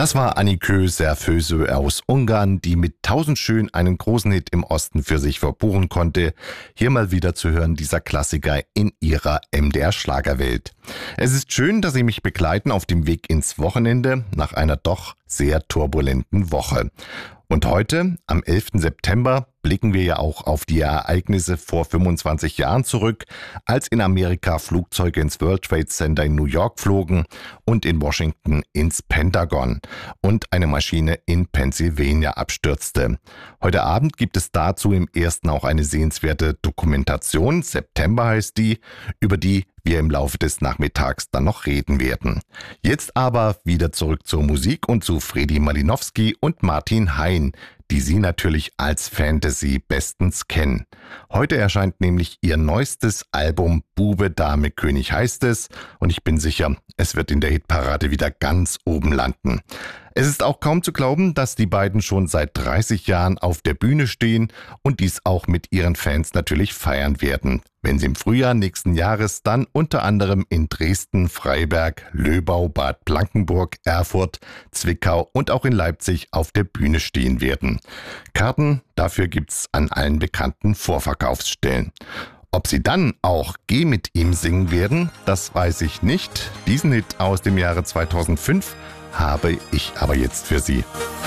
Das war Annikö Serfösö aus Ungarn, die mit Tausend Schön einen großen Hit im Osten für sich verbuchen konnte. Hier mal wieder zu hören, dieser Klassiker in ihrer MDR-Schlagerwelt. Es ist schön, dass Sie mich begleiten auf dem Weg ins Wochenende nach einer doch sehr turbulenten Woche. Und heute, am 11. September, blicken wir ja auch auf die Ereignisse vor 25 Jahren zurück, als in Amerika Flugzeuge ins World Trade Center in New York flogen und in Washington ins Pentagon und eine Maschine in Pennsylvania abstürzte. Heute Abend gibt es dazu im Ersten auch eine sehenswerte Dokumentation, September heißt die, über die wir im Laufe des Nachmittags dann noch reden werden. Jetzt aber wieder zurück zur Musik und zu Fredi Malinowski und Martin Hein, die Sie natürlich als Fantasy bestens kennen. Heute erscheint nämlich ihr neuestes Album Bube, Dame, König heißt es und ich bin sicher, es wird in der Hitparade wieder ganz oben landen. Es ist auch kaum zu glauben, dass die beiden schon seit 30 Jahren auf der Bühne stehen und dies auch mit ihren Fans natürlich feiern werden, wenn sie im Frühjahr nächsten Jahres dann unter anderem in Dresden, Freiberg, Löbau, Bad Blankenburg, Erfurt, Zwickau und auch in Leipzig auf der Bühne stehen werden. Karten dafür gibt's an allen bekannten Vorverkaufsstellen. Ob sie dann auch Geh mit ihm singen werden, das weiß ich nicht. Diesen Hit aus dem Jahre 2005 habe ich aber jetzt für Sie.